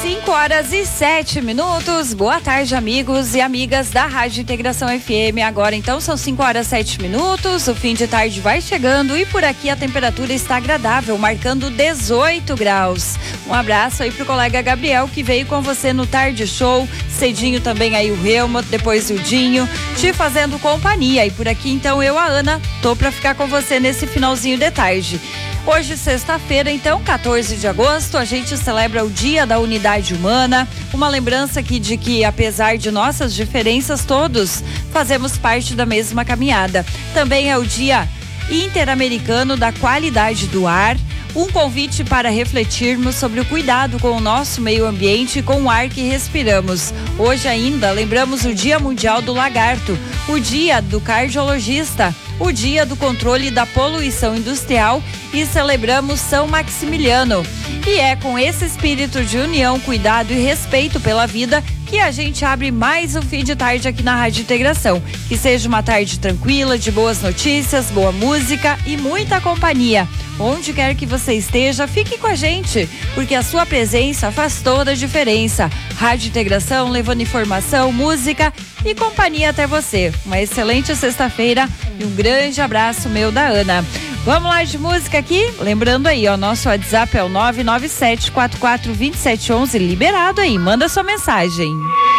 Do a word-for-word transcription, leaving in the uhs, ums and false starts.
cinco horas e sete minutos. Boa tarde, amigos e amigas da Rádio Integração F M. Agora então são cinco horas e sete minutos. O fim de tarde vai chegando e por aqui a temperatura está agradável, marcando dezoito graus. Um abraço aí pro colega Gabriel, que veio com você no Tarde Show. Cedinho também aí o Helmut, depois o Dinho, te fazendo companhia. E por aqui então eu, a Ana, tô pra ficar com você nesse finalzinho de tarde. Hoje, sexta-feira, então, quatorze de agosto, a gente celebra o Dia da Unidade Humana, uma lembrança aqui de que, apesar de nossas diferenças, todos fazemos parte da mesma caminhada. Também é o Dia Interamericano da Qualidade do Ar, um convite para refletirmos sobre o cuidado com o nosso meio ambiente e com o ar que respiramos. Hoje ainda lembramos o Dia Mundial do Lagarto, o Dia do Cardiologista, o Dia do Controle da Poluição Industrial e celebramos São Maximiliano. E é com esse espírito de união, cuidado e respeito pela vida que a gente abre mais um fim de tarde aqui na Rádio Integração. Que seja uma tarde tranquila, de boas notícias, boa música e muita companhia. Onde quer que você esteja, fique com a gente, porque a sua presença faz toda a diferença. Rádio Integração, levando informação, música e companhia até você. Uma excelente sexta-feira e um grande abraço meu da Ana. Vamos lá de música aqui? Lembrando aí, ó, nosso WhatsApp é o nove nove sete, quatro quatro dois sete um um, liberado aí, manda sua mensagem.